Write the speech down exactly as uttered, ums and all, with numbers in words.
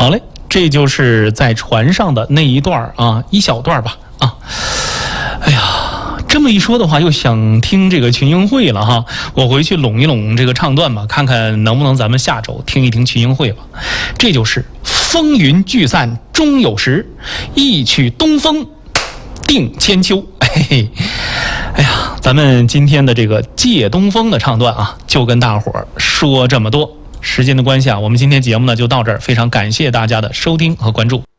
好嘞，这就是在船上的那一段啊，一小段吧啊。哎呀，这么一说的话，又想听这个群英会了哈。我回去拢一拢这个唱段吧，看看能不能咱们下周听一听群英会吧。这就是风云聚散终有时，一曲东风定千秋。嘿嘿，哎呀，咱们今天的这个借东风的唱段啊，就跟大伙儿说这么多。时间的关系啊，我们今天节目呢就到这儿，非常感谢大家的收听和关注。